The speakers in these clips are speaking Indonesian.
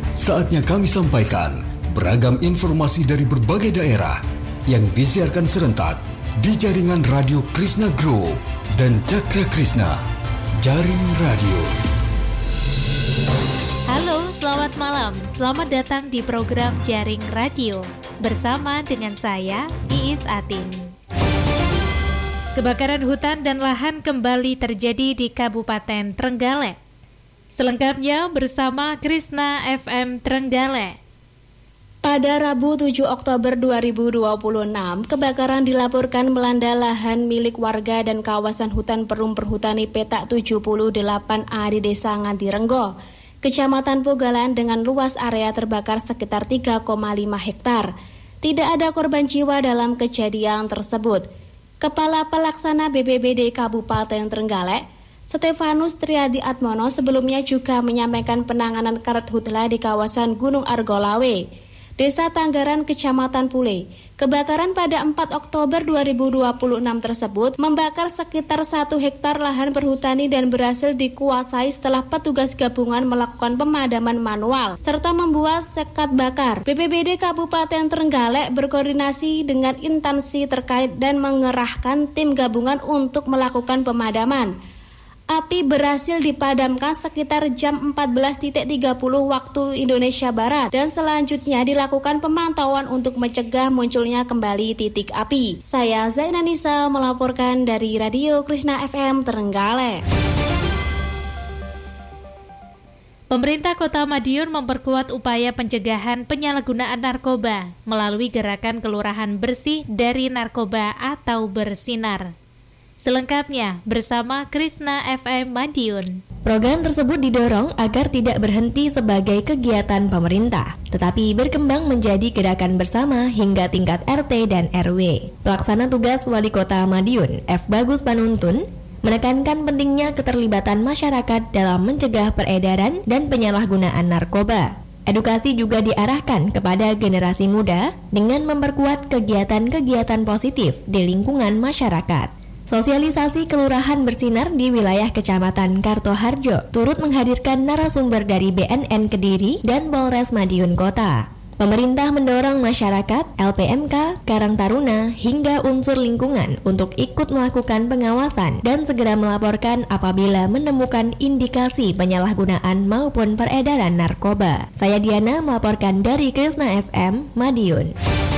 Saatnya kami sampaikan beragam informasi dari berbagai daerah yang disiarkan serentak di jaringan Radio Krishna Group dan Cakra Krishna, Jaring Radio. Halo, selamat malam. Selamat datang di program Jaring Radio bersama dengan saya, Iis Atin. Kebakaran hutan dan lahan kembali terjadi di Kabupaten Trenggalek. Selengkapnya bersama Krishna FM Trenggalek. Pada Rabu 7 Oktober 2026, kebakaran dilaporkan melanda lahan milik warga dan kawasan hutan Perum Perhutani Petak 78A di Desa Ngantirenggo, Kecamatan Pogalan dengan luas area terbakar sekitar 3,5 hektar. Tidak ada korban jiwa dalam kejadian tersebut. Kepala Pelaksana BPBD Kabupaten Trenggalek, Stefanus Triadi Atmono sebelumnya juga menyampaikan penanganan karhutla di kawasan Gunung Argolawe, Desa Tanggaran, Kecamatan Pule. Kebakaran pada 4 Oktober 2026 tersebut membakar sekitar 1 hektar lahan perhutani dan berhasil dikuasai setelah petugas gabungan melakukan pemadaman manual serta membuat sekat bakar. BPBD Kabupaten Trenggalek berkoordinasi dengan instansi terkait dan mengerahkan tim gabungan untuk melakukan pemadaman. Api berhasil dipadamkan sekitar jam 14.30 waktu Indonesia Barat dan selanjutnya dilakukan pemantauan untuk mencegah munculnya kembali titik api. Saya Zainanisa melaporkan dari Radio Krishna FM Trenggalek. Pemerintah Kota Madiun memperkuat upaya pencegahan penyalahgunaan narkoba melalui gerakan Kelurahan Bersih dari Narkoba atau Bersinar. Selengkapnya bersama Krishna FM Madiun. Program tersebut didorong agar tidak berhenti sebagai kegiatan pemerintah, tetapi berkembang menjadi gerakan bersama hingga tingkat RT dan RW. Pelaksana tugas Wali Kota Madiun, F. Bagus Panuntun, menekankan pentingnya keterlibatan masyarakat dalam mencegah peredaran dan penyalahgunaan narkoba. Edukasi juga diarahkan kepada generasi muda dengan memperkuat kegiatan-kegiatan positif di lingkungan masyarakat. Sosialisasi Kelurahan Bersinar di wilayah Kecamatan Kartoharjo turut menghadirkan narasumber dari BNN Kediri dan Polres Madiun Kota. Pemerintah mendorong masyarakat, LPMK, Karang Taruna, hingga unsur lingkungan untuk ikut melakukan pengawasan dan segera melaporkan apabila menemukan indikasi penyalahgunaan maupun peredaran narkoba. Saya Diana melaporkan dari Krishna FM, Madiun.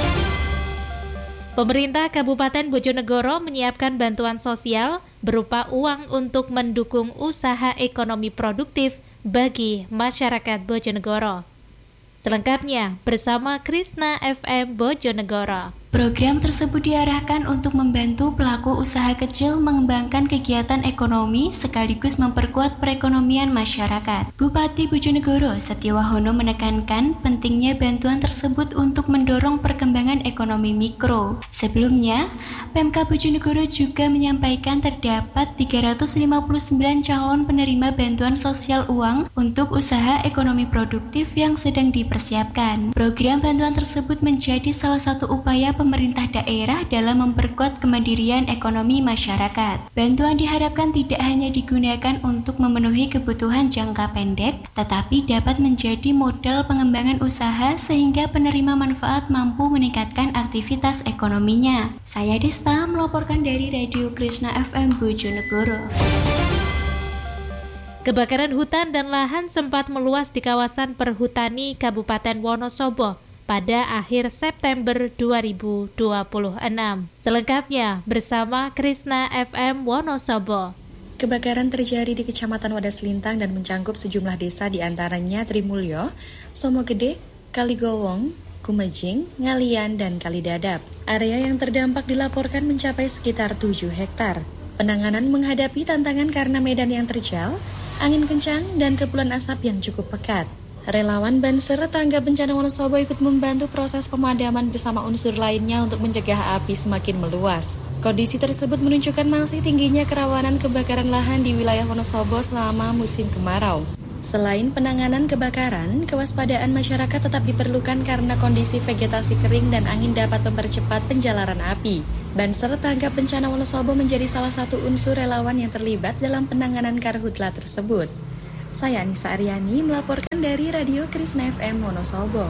Pemerintah Kabupaten Bojonegoro menyiapkan bantuan sosial berupa uang untuk mendukung usaha ekonomi produktif bagi masyarakat Bojonegoro. Selengkapnya bersama Krishna FM Bojonegoro. Program tersebut diarahkan untuk membantu pelaku usaha kecil mengembangkan kegiatan ekonomi sekaligus memperkuat perekonomian masyarakat. Bupati Bojonegoro Setiowahono menekankan pentingnya bantuan tersebut untuk mendorong perkembangan ekonomi mikro. Sebelumnya, Pemkab Bojonegoro juga menyampaikan terdapat 359 calon penerima bantuan sosial uang untuk usaha ekonomi produktif yang sedang dipersiapkan. Program bantuan tersebut menjadi salah satu upaya pemerintah daerah dalam memperkuat kemandirian ekonomi masyarakat. Bantuan diharapkan tidak hanya digunakan untuk memenuhi kebutuhan jangka pendek, tetapi dapat menjadi modal pengembangan usaha sehingga penerima manfaat mampu meningkatkan aktivitas ekonominya. Saya Desta melaporkan dari Radio Krishna FM Bojonegoro. Kebakaran hutan dan lahan sempat meluas di kawasan perhutani Kabupaten Wonosobo pada akhir September 2026. Selengkapnya bersama Krishna FM Wonosobo. Kebakaran terjadi di Kecamatan Wadas Lintang dan mencangkup sejumlah desa di antaranya Trimulyo, Somogede, Kaligowong, Kumejing, Ngalian, dan Kalidadap. Area yang terdampak dilaporkan mencapai sekitar 7 hektar. Penanganan menghadapi tantangan karena medan yang terjal, angin kencang, dan kepulan asap yang cukup pekat. Relawan Banser Tanggap Bencana Wonosobo ikut membantu proses pemadaman bersama unsur lainnya untuk mencegah api semakin meluas. Kondisi tersebut menunjukkan masih tingginya kerawanan kebakaran lahan di wilayah Wonosobo selama musim kemarau. Selain penanganan kebakaran, kewaspadaan masyarakat tetap diperlukan karena kondisi vegetasi kering dan angin dapat mempercepat penjalaran api. Banser Tanggap Bencana Wonosobo menjadi salah satu unsur relawan yang terlibat dalam penanganan karhutla tersebut. Saya Anissa Aryani melaporkan dari Radio Krishna FM Wonosobo.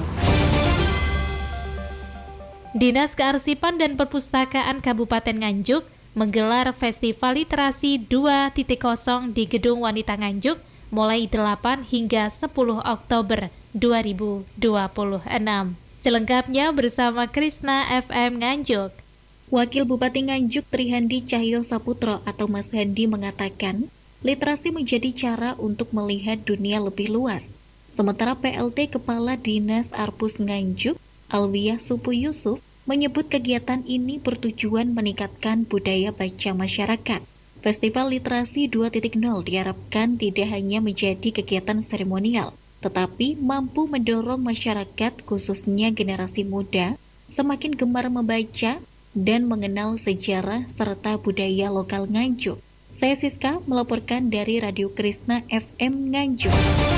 Dinas Kearsipan dan Perpustakaan Kabupaten Nganjuk menggelar Festival Literasi 2.0 di Gedung Wanita Nganjuk mulai 8 hingga 10 Oktober 2026. Selengkapnya bersama Krishna FM Nganjuk. Wakil Bupati Nganjuk Trihandi Cahyo Saputro atau Mas Handi mengatakan, literasi menjadi cara untuk melihat dunia lebih luas. Sementara PLT Kepala Dinas Arpus Nganjuk, Alwiah Supu Yusuf, menyebut kegiatan ini bertujuan meningkatkan budaya baca masyarakat. Festival Literasi 2.0 diharapkan tidak hanya menjadi kegiatan seremonial, tetapi mampu mendorong masyarakat, khususnya generasi muda, semakin gemar membaca dan mengenal sejarah serta budaya lokal Nganjuk. Saya Siska melaporkan dari Radio Krishna FM Nganjuk.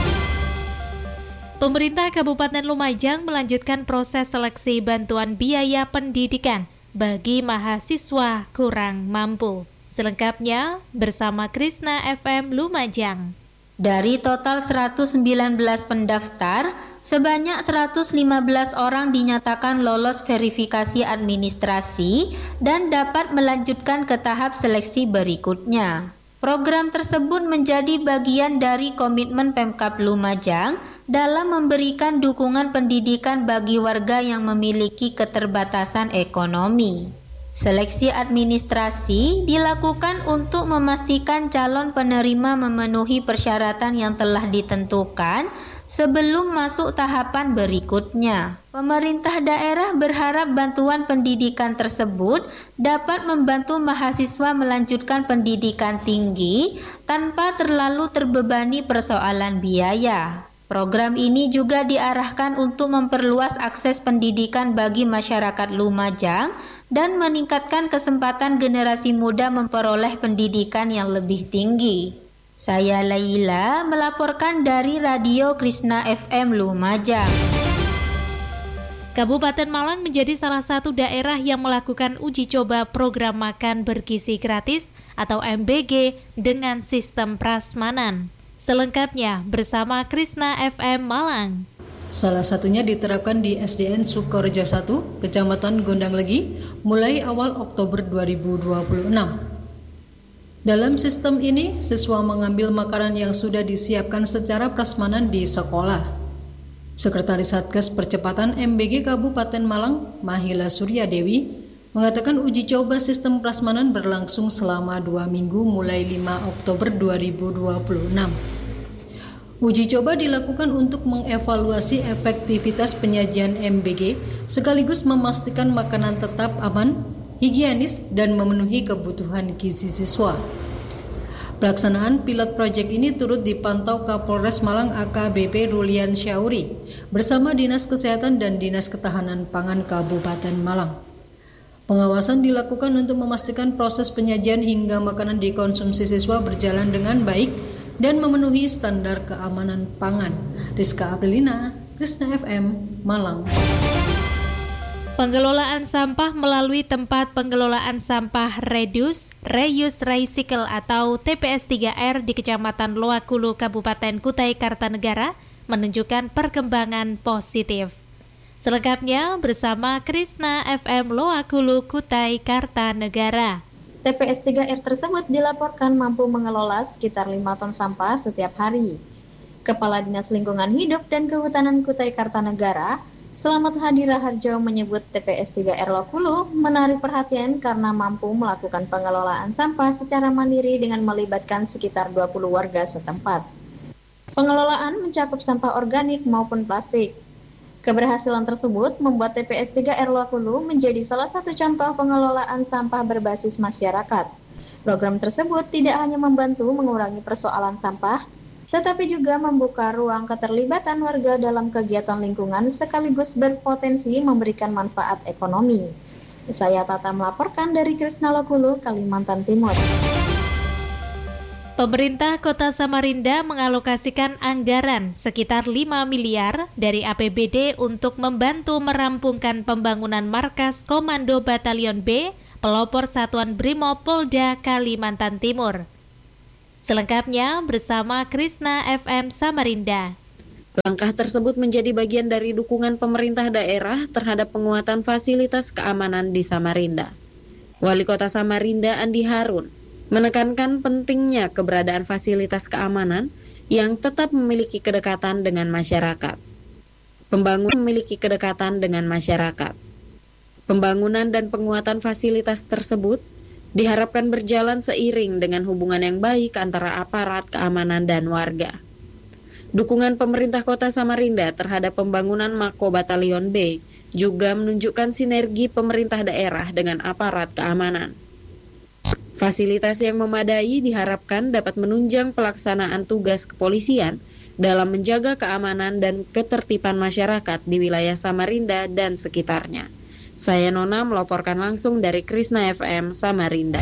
Pemerintah Kabupaten Lumajang melanjutkan proses seleksi bantuan biaya pendidikan bagi mahasiswa kurang mampu. Selengkapnya bersama Krishna FM Lumajang. Dari total 119 pendaftar, sebanyak 115 orang dinyatakan lolos verifikasi administrasi dan dapat melanjutkan ke tahap seleksi berikutnya. Program tersebut menjadi bagian dari komitmen Pemkab Lumajang dalam memberikan dukungan pendidikan bagi warga yang memiliki keterbatasan ekonomi. Seleksi administrasi dilakukan untuk memastikan calon penerima memenuhi persyaratan yang telah ditentukan sebelum masuk tahapan berikutnya. Pemerintah daerah berharap bantuan pendidikan tersebut dapat membantu mahasiswa melanjutkan pendidikan tinggi tanpa terlalu terbebani persoalan biaya. Program ini juga diarahkan untuk memperluas akses pendidikan bagi masyarakat Lumajang dan meningkatkan kesempatan generasi muda memperoleh pendidikan yang lebih tinggi. Saya Laila melaporkan dari Radio Krishna FM Lumajang. Kabupaten Malang menjadi salah satu daerah yang melakukan uji coba program makan bergizi gratis atau MBG dengan sistem prasmanan. Selengkapnya bersama Krishna FM Malang. Salah satunya diterapkan di SDN Sukorejo 1, Kecamatan Gondanglegi, mulai awal Oktober 2026. Dalam sistem ini, siswa mengambil makanan yang sudah disiapkan secara prasmanan di sekolah. Sekretaris Satgas Percepatan MBG Kabupaten Malang, Mahila Suryadewi, mengatakan uji coba sistem prasmanan berlangsung selama 2 minggu mulai 5 Oktober 2026. Uji coba dilakukan untuk mengevaluasi efektivitas penyajian MBG sekaligus memastikan makanan tetap aman, higienis, dan memenuhi kebutuhan gizi siswa. Pelaksanaan pilot project ini turut dipantau Kapolres Malang AKBP Rulian Syauri bersama Dinas Kesehatan dan Dinas Ketahanan Pangan Kabupaten Malang. Pengawasan dilakukan untuk memastikan proses penyajian hingga makanan dikonsumsi siswa berjalan dengan baik dan memenuhi standar keamanan pangan. Rizka Aprilina, Krishna FM, Malang. Pengelolaan sampah melalui tempat pengelolaan sampah Reuse, Recycle atau TPS 3R di Kecamatan Loakulu, Kabupaten Kutai Kartanegara menunjukkan perkembangan positif. Selengkapnya bersama Krishna FM Loakulu, Kutai Kartanegara. TPS 3R tersebut dilaporkan mampu mengelola sekitar 5 ton sampah setiap hari. Kepala Dinas Lingkungan Hidup dan Kehutanan Kutai Kartanegara, Selamat Hadi Raharjo menyebut TPS 3R Loakulu menarik perhatian karena mampu melakukan pengelolaan sampah secara mandiri dengan melibatkan sekitar 20 warga setempat. Pengelolaan mencakup sampah organik maupun plastik. Keberhasilan tersebut membuat TPS 3R Loakulu menjadi salah satu contoh pengelolaan sampah berbasis masyarakat. Program tersebut tidak hanya membantu mengurangi persoalan sampah, tetapi juga membuka ruang keterlibatan warga dalam kegiatan lingkungan sekaligus berpotensi memberikan manfaat ekonomi. Saya Tata melaporkan dari Krishna Loakulu, Kalimantan Timur. Pemerintah Kota Samarinda mengalokasikan anggaran sekitar 5 miliar dari APBD untuk membantu merampungkan pembangunan markas Komando Batalion B, pelopor Satuan Brimob Polda Kalimantan Timur. Selengkapnya bersama Krishna FM Samarinda. Langkah tersebut menjadi bagian dari dukungan pemerintah daerah terhadap penguatan fasilitas keamanan di Samarinda. Wali Kota Samarinda Andi Harun menekankan pentingnya keberadaan fasilitas keamanan yang tetap memiliki kedekatan dengan masyarakat. Pembangunan dan penguatan fasilitas tersebut diharapkan berjalan seiring dengan hubungan yang baik antara aparat keamanan dan warga. Dukungan pemerintah Kota Samarinda terhadap pembangunan Mako Batalion B juga menunjukkan sinergi pemerintah daerah dengan aparat keamanan. Fasilitas yang memadai diharapkan dapat menunjang pelaksanaan tugas kepolisian dalam menjaga keamanan dan ketertiban masyarakat di wilayah Samarinda dan sekitarnya. Saya Nona melaporkan langsung dari Krishna FM Samarinda.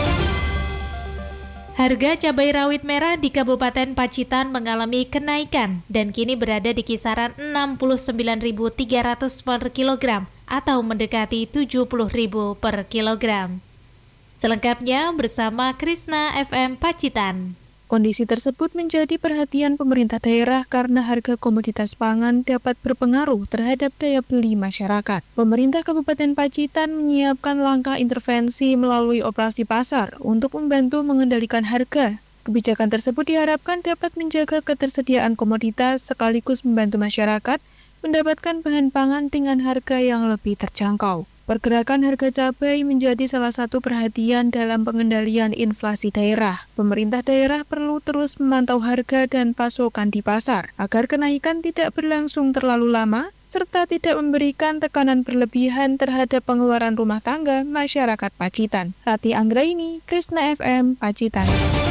Harga cabai rawit merah di Kabupaten Pacitan mengalami kenaikan dan kini berada di kisaran 69.300 per kilogram atau mendekati 70.000 per kilogram. Selengkapnya bersama Krishna FM Pacitan. Kondisi tersebut menjadi perhatian pemerintah daerah karena harga komoditas pangan dapat berpengaruh terhadap daya beli masyarakat. Pemerintah Kabupaten Pacitan menyiapkan langkah intervensi melalui operasi pasar untuk membantu mengendalikan harga. Kebijakan tersebut diharapkan dapat menjaga ketersediaan komoditas sekaligus membantu masyarakat mendapatkan bahan pangan dengan harga yang lebih terjangkau. Pergerakan harga cabai menjadi salah satu perhatian dalam pengendalian inflasi daerah. Pemerintah daerah perlu terus memantau harga dan pasokan di pasar agar kenaikan tidak berlangsung terlalu lama serta tidak memberikan tekanan berlebihan terhadap pengeluaran rumah tangga masyarakat Pacitan. Rati Anggraini, Krishna FM, Pacitan.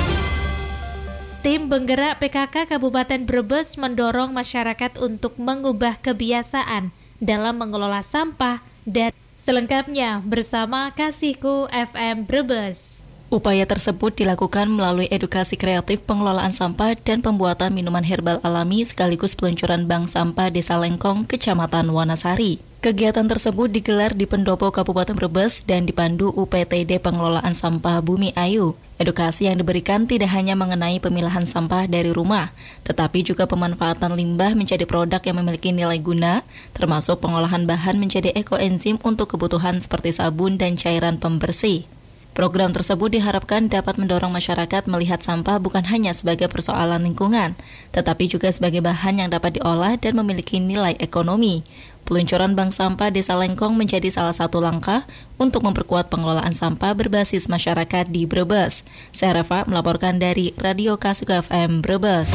Tim penggerak PKK Kabupaten Brebes mendorong masyarakat untuk mengubah kebiasaan dalam mengelola sampah dan selengkapnya bersama Kasihku FM Brebes. Upaya tersebut dilakukan melalui edukasi kreatif pengelolaan sampah dan pembuatan minuman herbal alami sekaligus peluncuran bank sampah Desa Lengkong, Kecamatan Wanasari. Kegiatan tersebut digelar di Pendopo Kabupaten Brebes dan dipandu UPTD Pengelolaan Sampah Bumi Ayu. Edukasi yang diberikan tidak hanya mengenai pemilahan sampah dari rumah, tetapi juga pemanfaatan limbah menjadi produk yang memiliki nilai guna, termasuk pengolahan bahan menjadi ekoenzim untuk kebutuhan seperti sabun dan cairan pembersih. Program tersebut diharapkan dapat mendorong masyarakat melihat sampah bukan hanya sebagai persoalan lingkungan, tetapi juga sebagai bahan yang dapat diolah dan memiliki nilai ekonomi. Peluncuran bank sampah Desa Lengkong menjadi salah satu langkah untuk memperkuat pengelolaan sampah berbasis masyarakat di Brebes. Saya Rafa melaporkan dari Radio Kasihku FM Brebes.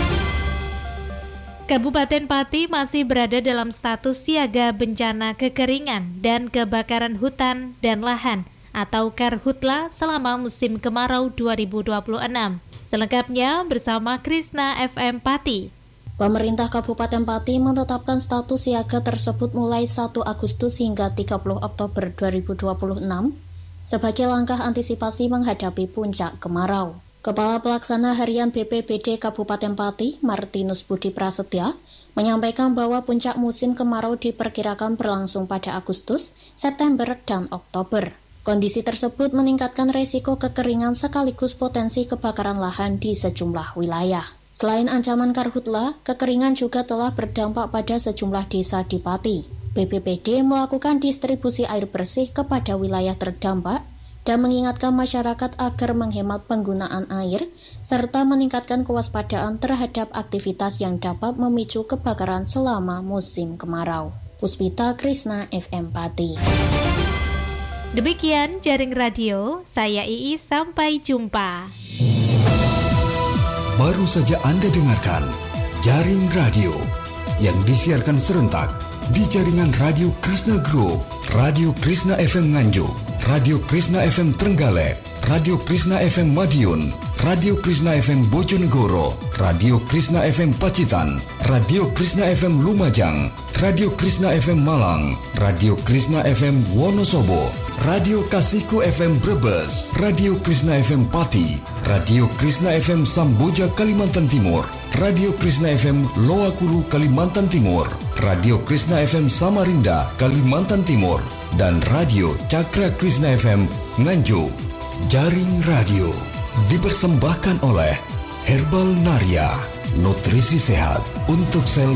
Kabupaten Pati masih berada dalam status siaga bencana kekeringan dan kebakaran hutan dan lahan atau Karhutla selama musim kemarau 2026. Selengkapnya bersama Krishna FM Pati. Pemerintah Kabupaten Pati menetapkan status siaga tersebut mulai 1 Agustus hingga 30 Oktober 2026 sebagai langkah antisipasi menghadapi puncak kemarau. Kepala Pelaksana Harian BPBD Kabupaten Pati, Martinus Budi Prasetya, menyampaikan bahwa puncak musim kemarau diperkirakan berlangsung pada Agustus, September, dan Oktober. Kondisi tersebut meningkatkan resiko kekeringan sekaligus potensi kebakaran lahan di sejumlah wilayah. Selain ancaman karhutla, kekeringan juga telah berdampak pada sejumlah desa di Pati. BPBD melakukan distribusi air bersih kepada wilayah terdampak dan mengingatkan masyarakat agar menghemat penggunaan air serta meningkatkan kewaspadaan terhadap aktivitas yang dapat memicu kebakaran selama musim kemarau. Puspita Krishna FM Pati. Demikian Jaring Radio, saya Iis, sampai jumpa. Baru saja Anda dengarkan Jaring Radio yang disiarkan serentak di jaringan Radio Krishna Group, Radio Krishna FM Nganjuk, Radio Krishna FM Trenggalek, Radio Krishna FM Madiun, Radio Krishna FM Bojonegoro, Radio Krishna FM Pacitan, Radio Krishna FM Lumajang, Radio Krishna FM Malang, Radio Krishna FM Wonosobo, Radio Kasihku FM Brebes, Radio Krishna FM Pati, Radio Krishna FM Samboja Kalimantan Timur, Radio Krishna FM Loakulu Kalimantan Timur, Radio Krishna FM Samarinda Kalimantan Timur, dan Radio Cakra Krishna FM Nganjuk. Jaring Radio, dipersembahkan oleh Herbal Naria, nutrisi sehat untuk sel